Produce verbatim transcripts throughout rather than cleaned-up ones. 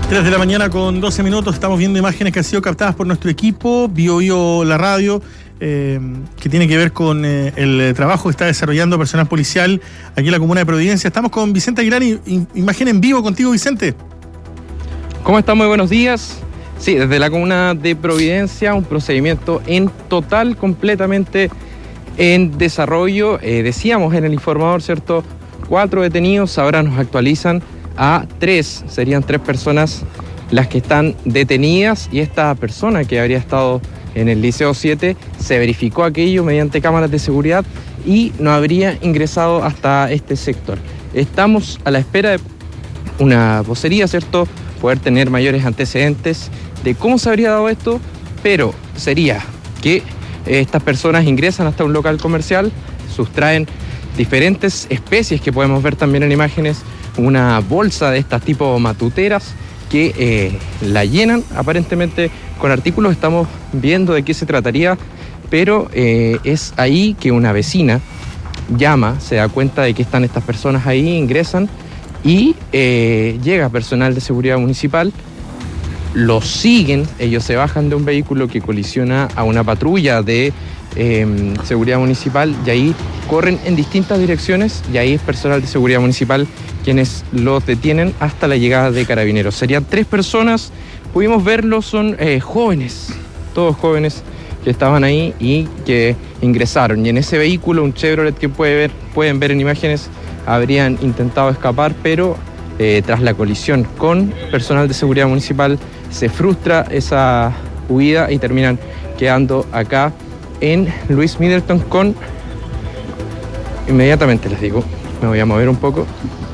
tres de la mañana con doce minutos, estamos viendo imágenes que han sido captadas por nuestro equipo, Bio Bio La Radio, eh, que tiene que ver con eh, el trabajo que está desarrollando personal policial aquí en la comuna de Providencia. Estamos con Vicente Aguilar, y, y, imagen en vivo contigo, Vicente. ¿Cómo están? Muy buenos días. Sí, desde la comuna de Providencia, un procedimiento en total, completamente en desarrollo. Eh, decíamos en el informador, ¿cierto? Cuatro detenidos, ahora nos actualizan a tres, serían tres personas las que están detenidas, y esta persona que habría estado en el Liceo siete se verificó aquello mediante cámaras de seguridad y no habría ingresado hasta este sector. Estamos a la espera de una vocería, ¿cierto? Poder tener mayores antecedentes de cómo se habría dado esto, pero sería que estas personas ingresan hasta un local comercial, sustraen diferentes especies que podemos ver también en imágenes, una bolsa de estas tipo matuteras que eh, la llenan aparentemente con artículos. Estamos viendo de qué se trataría, pero eh, es ahí que una vecina llama, se da cuenta de que están estas personas ahí, ingresan y eh, llega personal de seguridad municipal, los siguen, ellos se bajan de un vehículo que colisiona a una patrulla de eh, seguridad municipal y ahí corren en distintas direcciones y ahí es personal de seguridad municipal quienes los detienen hasta la llegada de carabineros. Serían tres personas, pudimos verlos, son eh, jóvenes, todos jóvenes que estaban ahí y que ingresaron. Y en ese vehículo, un Chevrolet que puede ver, pueden ver en imágenes, habrían intentado escapar, pero eh, tras la colisión con personal de seguridad municipal se frustra esa huida y terminan quedando acá en Luis Middleton con... Inmediatamente les digo, me voy a mover un poco.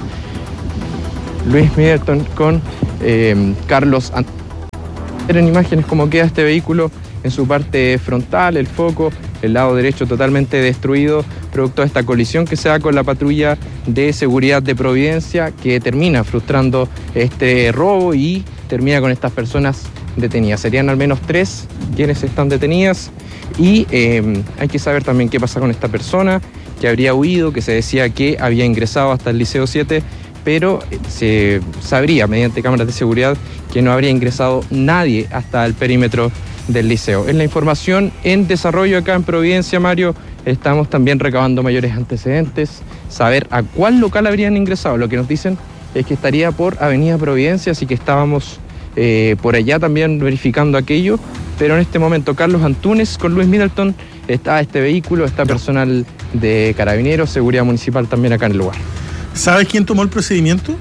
Luis Middleton con eh, Carlos Ant... en imágenes cómo queda este vehículo en su parte frontal, el foco, el lado derecho totalmente destruido, producto de esta colisión que se da con la patrulla de seguridad de Providencia, que termina frustrando este robo y termina con estas personas detenidas. Serían al menos tres quienes están detenidas y eh, hay que saber también qué pasa con esta persona que habría huido, que se decía que había ingresado hasta el Liceo siete, pero se sabría mediante cámaras de seguridad que no habría ingresado nadie hasta el perímetro del liceo. Es la información en desarrollo acá en Providencia, Mario. Estamos también recabando mayores antecedentes, saber a cuál local habrían ingresado. Lo que nos dicen es que estaría por Avenida Providencia, así que estábamos eh, por allá también verificando aquello, pero en este momento Carlos Antunes con Luis Middleton, está este vehículo, está personal de Carabineros, Seguridad Municipal también acá en el lugar. ¿Sabes quién tomó el procedimiento?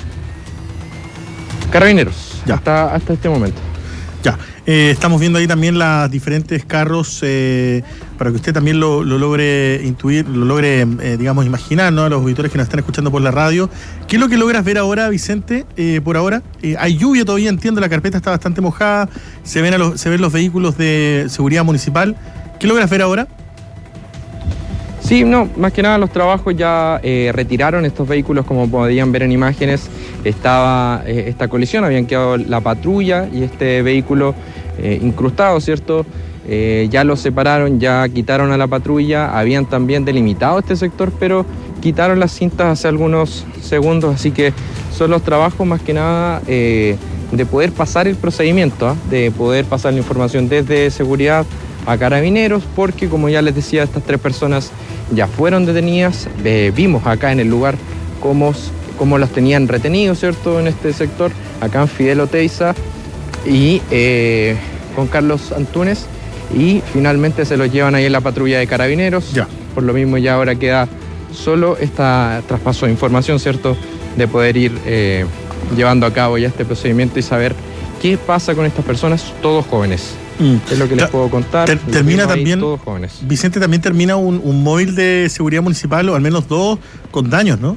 Carabineros, ya. Hasta, hasta este momento. Ya, eh, estamos viendo ahí también los diferentes carros eh, para que usted también lo, lo logre intuir, lo logre, eh, digamos, imaginar, ¿no? A los auditores que nos están escuchando por la radio. ¿Qué es lo que logras ver ahora, Vicente, eh, por ahora? Eh, hay lluvia todavía, entiendo, la carpeta está bastante mojada, se ven, a los, se ven los vehículos de seguridad municipal. ¿Qué logras ver ahora? Sí, no, más que nada los trabajos ya eh, retiraron estos vehículos, como podían ver en imágenes. Estaba eh, esta colisión, habían quedado la patrulla y este vehículo eh, incrustado, ¿cierto? Eh, ya los separaron, ya quitaron a la patrulla, habían también delimitado este sector, pero quitaron las cintas hace algunos segundos, así que son los trabajos más que nada eh, de poder pasar el procedimiento, ¿eh? de poder pasar la información desde seguridad a Carabineros, porque como ya les decía, estas tres personas ya fueron detenidas. Eh, vimos acá en el lugar cómo, cómo las tenían retenidos, ¿cierto? En este sector, acá en Fidel Oteiza y eh, con Carlos Antunes, y finalmente se los llevan ahí en la patrulla de Carabineros. Ya. Por lo mismo ya ahora queda solo este traspaso de información, ¿cierto? De poder ir eh, llevando a cabo ya este procedimiento y saber qué pasa con estas personas, todos jóvenes. Mm. Es lo que les puedo contar. Ter termina también, ahí, todos jóvenes. Vicente, también termina un, un móvil de seguridad municipal, o al menos dos, con daños, ¿no?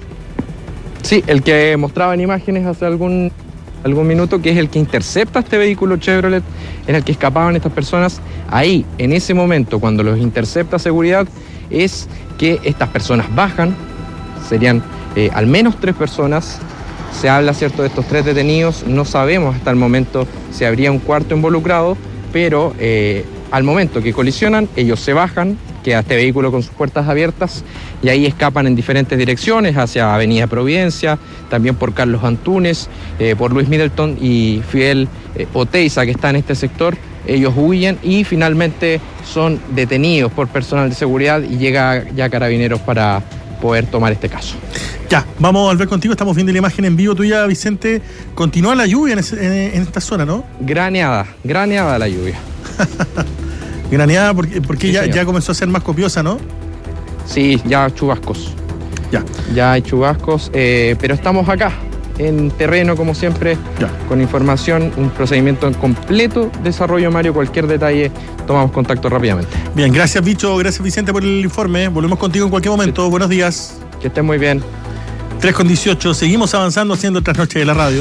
Sí, el que mostraba en imágenes hace algún, algún minuto, que es el que intercepta este vehículo Chevrolet en el que escapaban estas personas. Ahí, en ese momento, cuando los intercepta seguridad, es que estas personas bajan, serían eh, al menos tres personas. Se habla, ¿cierto?, de estos tres detenidos. No sabemos hasta el momento si habría un cuarto involucrado, pero eh, al momento que colisionan, ellos se bajan, queda este vehículo con sus puertas abiertas y ahí escapan en diferentes direcciones, hacia Avenida Providencia, también por Carlos Antunes, eh, por Luis Middleton y Fidel eh, Oteiza, que está en este sector. Ellos huyen y finalmente son detenidos por personal de seguridad y llega ya Carabineros para poder tomar este caso. Ya, vamos a ver contigo, estamos viendo la imagen en vivo tuya, Vicente. Continúa la lluvia en, ese, en, en esta zona, ¿no? Graneada, graneada la lluvia. Graneada porque, porque Sí, ya, señor. ya comenzó a ser más copiosa, ¿no? Sí, ya chubascos. Ya. Ya hay chubascos, eh, pero estamos acá, en terreno, como siempre, Ya. con información, un procedimiento en completo desarrollo, Mario. Cualquier detalle, tomamos contacto rápidamente. Bien, gracias, Bicho, gracias, Vicente, por el informe. Volvemos contigo en cualquier momento. Buenos días. Que estén muy bien. tres con dieciocho, seguimos avanzando haciendo otras noches de la radio.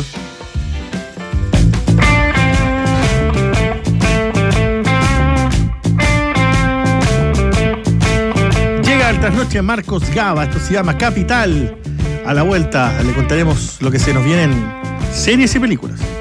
Llega al trasnoche Marcos Gaba, esto se llama Capital. A la vuelta le contaremos lo que se nos vienen series y películas.